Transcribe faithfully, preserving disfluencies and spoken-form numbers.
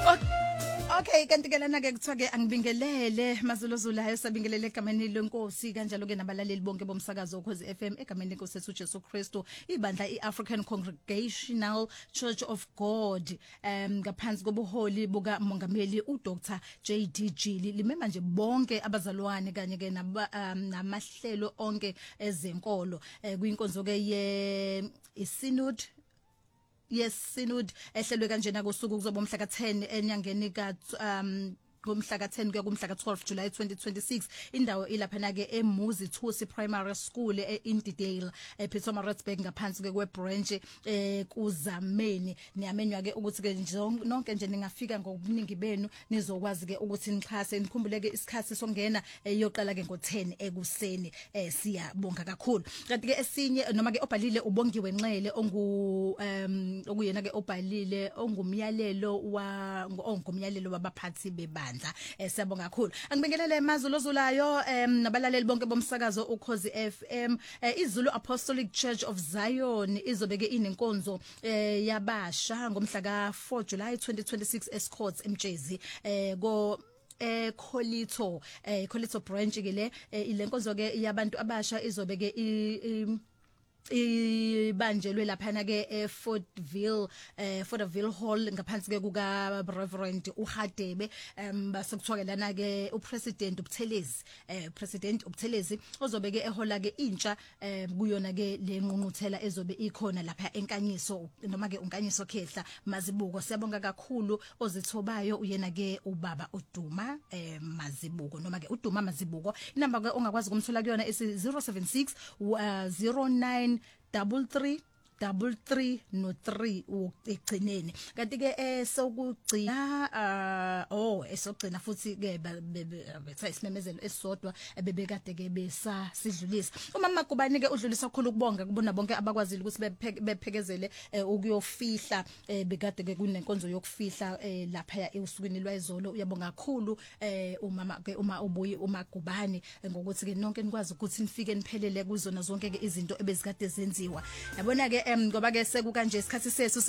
Okay, kanti ke lana ke kuthiwa ke angibingelele mazuluzulayo sabingelele egameni lenkosi kanjalo ke nabalaleli bonke bomsakazo ukhozi F M egameni lenkosi ethu Jesu Kristu ibandla iAfrican Congregational Church of God um ngaphansi kobuholi buka mongameli uDr J D Jili limema nje bonke abazalwane kanye ke namahlelo onke ezenkolo kuyinkonzo ke ye isynod Yes synod ehlelwe kanjena kusuku kuzoba umhla ka ten enyangeni ka um ngomhla ka ten kuya kumhla ka twelve July twenty twenty-six indawo ilaphana ke eMuzi Thusi Primary School eIndidale ePietermaritzburg ngaphansi ke kwebranch eh kuZameni niyamenywa ke ukuthi ke nonke nje ningafika ngobuningi benu nizokwazi ke ukuthi nixhase nikhumbuleke isikhathi songena eyoqala ke ngo ten ekuseni eh siyabonga kakhulu kanti ke esinye noma ke obhalile ubongiwe Nxele ongu um okuyena ke obhalile ongumyalelo wa ongumyalelo wabaphathi beba Eh siyabonga kakhulu angibingelele mazuluzulayo em nabalaleli bonke bomsakazo ukhozi F M iZulu Apostolic Church of Zion izobeke inenkonzo eh yabasha ngomhla ka four July twenty twenty-six eScourts eMjezi eh go eh Kholito eh Kholito branch ke le ilenkonzo ke yabantu abasha izobeke i ibanjelwe laphana ke eFortville eh Fortville Hall ngaphansi ke kuka Reverend uHadebe em basekuthiwa lana ke uPresident uButhelezi eh President uButhelezi ozobeke ehola ke intsha eh kuyona ke lenqunquthela ezobe ikhona lapha enkanyiso noma ke unkanyiso khehla Mazibuko siyabonga kakhulu ozithobayo uyena ke ubaba uDuma eh Mazibuko noma ke uDuma Mazibuko inamba ke ongakwazi kumthola kuyona isi zero seven six zero nine double three double three no three ugcineni kanti ke esokugcina oh esogcina futhi ke bethe isimemezelo esodwa ebebekade ke besa sidlulisa uma Magubane ke udlulisa kakhulu kubonga kubona bonke abakwazile ukuthi bephekezele ukuyofihla bekade ke kunenkonzo yokufihla lapha esukwini lwayizolo uyabonga kakhulu umama ke uma ubuyi uMagubane ngokuthi ke nonke nikwazi ukuthi nifike niphelele kuzona zonke ke izinto ebezikade zenziwa yabona ke ngoba ke sekukanje isikhathi sethu